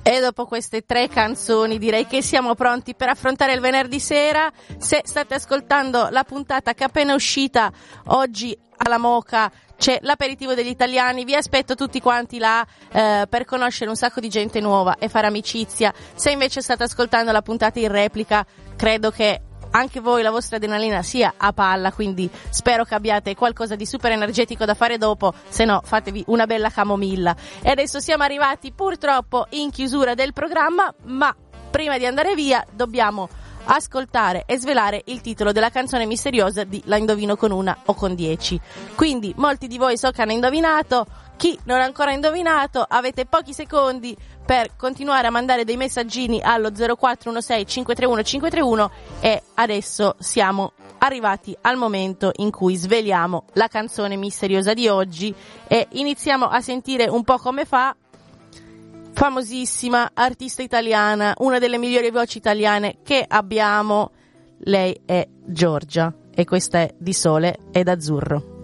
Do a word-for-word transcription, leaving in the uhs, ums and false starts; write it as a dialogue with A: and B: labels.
A: E dopo queste tre canzoni direi che siamo pronti per affrontare il venerdì sera. Se state ascoltando la puntata che è appena uscita oggi alla Moca, c'è l'aperitivo degli italiani, vi aspetto tutti quanti là eh, per conoscere un sacco di gente nuova e fare amicizia. Se invece state ascoltando la puntata in replica, credo che anche voi la vostra adrenalina sia a palla, quindi spero che abbiate qualcosa di super energetico da fare dopo, se no fatevi una bella camomilla. E adesso siamo arrivati purtroppo in chiusura del programma, ma prima di andare via dobbiamo ascoltare e svelare il titolo della canzone misteriosa di La indovino con una o con dieci. Quindi molti di voi so che hanno indovinato, chi non ha ancora indovinato avete pochi secondi per continuare a mandare dei messaggini allo zero quattro uno sei cinque tre uno cinque tre uno e adesso siamo arrivati al momento in cui sveliamo la canzone misteriosa di oggi e iniziamo a sentire un po' come fa. Famosissima artista italiana, una delle migliori voci italiane che abbiamo, lei è Giorgia e questa è Di Sole ed Azzurro.